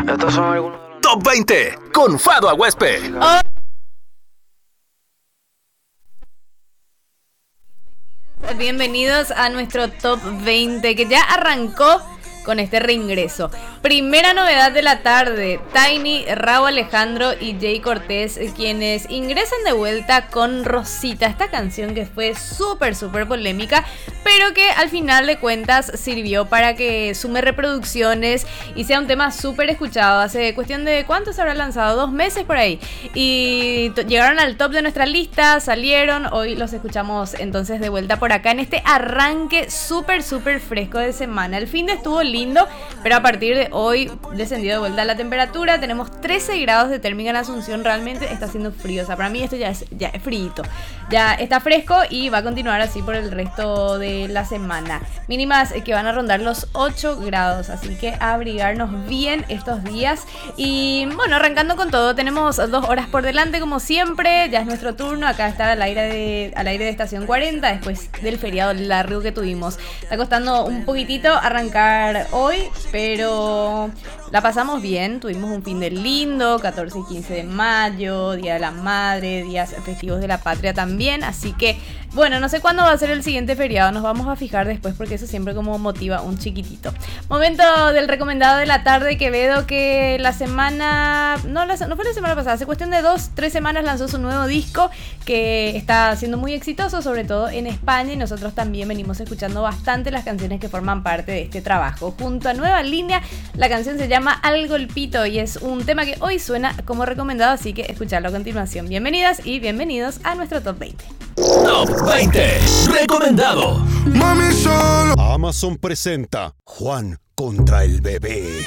Estos son algunos de los... Top 20 con Fado Aguespe. Bienvenidos a nuestro Top 20 que ya arrancó con este reingreso. Primera novedad de la tarde: Tiny, Rauw Alejandro y Jay Cortés, quienes ingresan de vuelta con Rosita, esta canción que fue súper polémica, pero que al final de cuentas sirvió para que sume reproducciones y sea un tema súper escuchado. Hace cuestión de ¿cuánto se habrá lanzado? 2 meses por ahí. Y llegaron al top de nuestra lista, salieron, hoy los escuchamos entonces de vuelta por acá en este arranque súper fresco de semana. El fin de estuvo lindo, pero a partir de hoy descendió de vuelta la temperatura. Tenemos 13 grados de térmica en Asunción. Realmente está haciendo frío, o sea, para mí esto ya es frío. Ya está fresco y va a continuar así por el resto de la semana. Mínimas que van a rondar los 8 grados, así que a abrigarnos bien estos días. Y bueno, arrancando con todo, tenemos 2 horas por delante como siempre. Ya es nuestro turno acá estar al aire de Estación 40 después del feriado largo que tuvimos. Está costando un poquitito arrancar hoy, pero la pasamos bien. Tuvimos un fin de lindo, 14 y 15 de mayo, Día de la Madre, días festivos de la patria también, así que bueno, no sé cuándo va a ser el siguiente feriado, nos vamos a fijar después porque eso siempre como motiva un chiquitito. Momento del recomendado de la tarde. Quevedo, que la semana, no fue la semana pasada, hace cuestión de 2-3 semanas lanzó su nuevo disco que está siendo muy exitoso, sobre todo en España, y nosotros también venimos escuchando bastante las canciones que forman parte de este trabajo. Junto a Nueva Línea, la canción se llama Al Golpito y es un tema que hoy suena como recomendado, así que escucharlo a continuación. Bienvenidas y bienvenidos a nuestro Top 20. Top 20 recomendado. Mami solo. Amazon presenta Juan contra el bebé.